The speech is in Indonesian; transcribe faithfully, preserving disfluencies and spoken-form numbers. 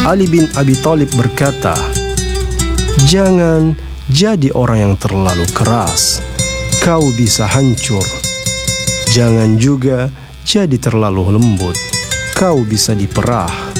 Ali bin Abi Thalib berkata, "Jangan jadi orang yang terlalu keras, kau bisa hancur. Jangan juga jadi terlalu lembut, kau bisa diperah."